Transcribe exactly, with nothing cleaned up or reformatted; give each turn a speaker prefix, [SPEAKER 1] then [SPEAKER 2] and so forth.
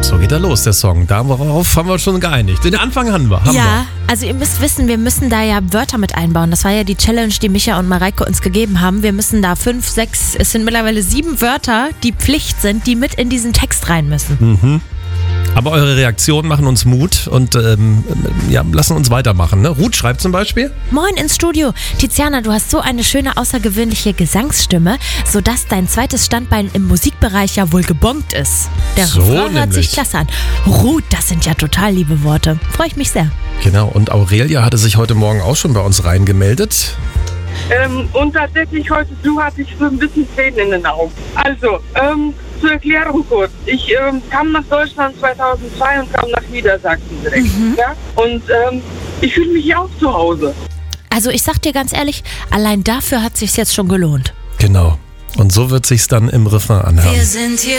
[SPEAKER 1] So geht er los, der Song. Darauf haben wir uns schon geeinigt. Den Anfang haben wir. Haben
[SPEAKER 2] ja,
[SPEAKER 1] wir.
[SPEAKER 2] also ihr müsst wissen, wir müssen da ja Wörter mit einbauen. Das war ja die Challenge, die Micha und Mareike uns gegeben haben. Wir müssen da fünf, sechs, es sind mittlerweile sieben Wörter, die Pflicht sind, die mit in diesen Text rein müssen.
[SPEAKER 1] Mhm. Aber eure Reaktionen machen uns Mut und ähm, ja, lassen uns weitermachen. Ne? Ruth schreibt zum Beispiel.
[SPEAKER 2] Moin ins Studio. Tiziana, du hast so eine schöne, außergewöhnliche Gesangsstimme, sodass dein zweites Standbein im Musikbereich ja wohl gebongt ist. Der
[SPEAKER 1] So
[SPEAKER 2] Refrain hört
[SPEAKER 1] nämlich.
[SPEAKER 2] sich klasse an. Ruth, das sind ja total liebe Worte. Freue ich mich sehr.
[SPEAKER 1] Genau, und Aurelia hatte sich heute Morgen auch schon bei uns reingemeldet.
[SPEAKER 3] Ähm, und tatsächlich heute früh hatte ich so ein bisschen Tränen in den Augen. Also, ähm, zur Erklärung kurz. Ich ähm, kam nach Deutschland zweitausendzwei und kam nach Niedersachsen direkt.
[SPEAKER 2] Mhm.
[SPEAKER 3] Ja? Und ähm, ich fühle mich hier auch zu Hause.
[SPEAKER 2] Also ich sag dir ganz ehrlich, allein dafür hat sich's jetzt schon gelohnt.
[SPEAKER 1] Genau. Und so wird sich's dann im Refrain anhören.
[SPEAKER 4] Wir sind hier